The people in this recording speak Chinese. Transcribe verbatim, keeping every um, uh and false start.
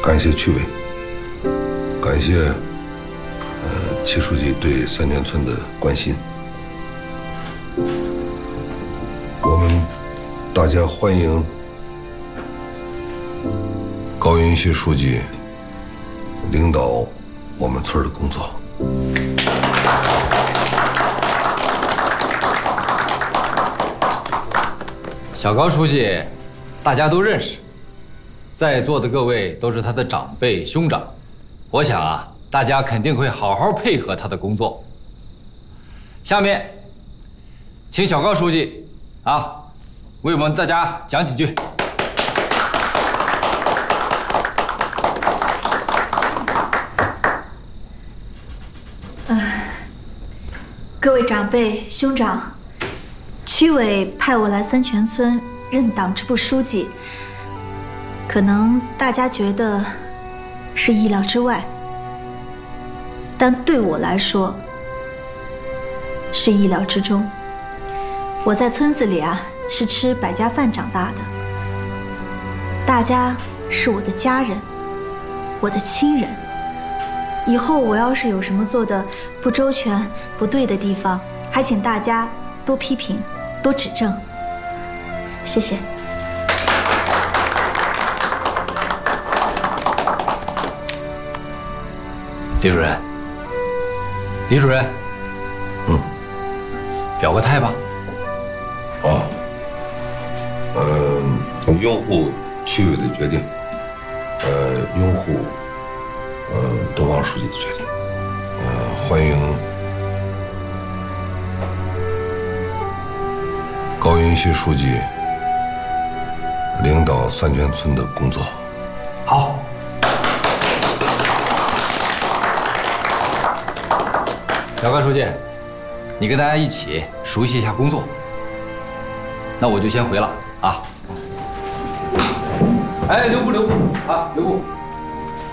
感谢区委，感谢呃齐书记对三泉村的关心。我们大家欢迎高云熙书记领导我们村的工作。 小高书记，大家都认识，在座的各位都是他的长辈兄长，我想啊，大家肯定会好好配合他的工作。下面，请小高书记啊，为我们大家讲几句。 嗯、呃，各位长辈兄长。 区委派我来三泉村任党支部书记，可能大家觉得是意料之外，但对我来说是意料之中。我在村子里啊是吃百家饭长大的，大家是我的家人，我的亲人。以后我要是有什么做的不周全、不对的地方，还请大家多批评。 多指正，谢谢。 李主任，李主任， 嗯， 表个态吧。 啊，呃，拥护区委的决定，呃，拥护呃董旺书记的决定，呃，欢迎。 高云熙书记领导三泉村的工作。 好。小高书记，你跟大家一起熟悉一下工作。那我就先回了啊。哎，留步留步啊，留步。